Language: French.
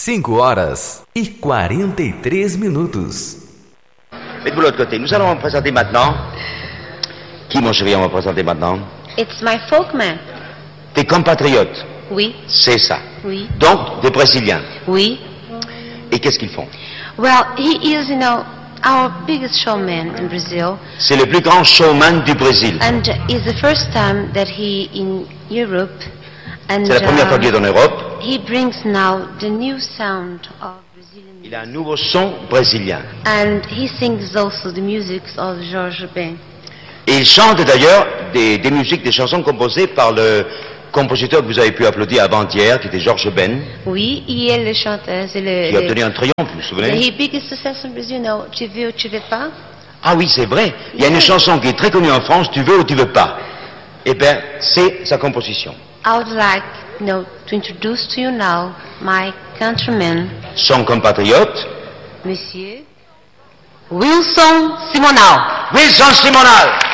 5h43. Mettez-vous de l'autre côté. Nous allons présenter maintenant. Qui, mon chéri, on va présenter maintenant? It's my folkman. Tes compatriotes. Oui. C'est ça. Oui. Donc, des Brésiliens. Oui. Et qu'est-ce qu'ils font? Well, he is, our biggest showman in Brazil. C'est le plus grand showman du Brésil. And it's the first time that he in Europe. And c'est la première fois qu'il est en Europe. He brings now the new sound of Brazilian music. Il a un nouveau son brésilien. And he sings also the music of Jorge Ben. Et il chante d'ailleurs des musiques, des chansons composées par le compositeur que vous avez pu applaudir avant-hier, qui était Jorge Ben. Oui, il est le chanteur. Qui a obtenu un triomphe, vous vous souvenez? The biggest success in Brazil, Tu veux ou tu veux pas? Ah oui, c'est vrai. Il y a une chanson qui est très connue en France, Tu veux ou tu veux pas. Eh bien, c'est sa composition. I would like, to introduce to you now my countryman. Son compatriote. Monsieur Wilson Simonal. Wilson Simonal.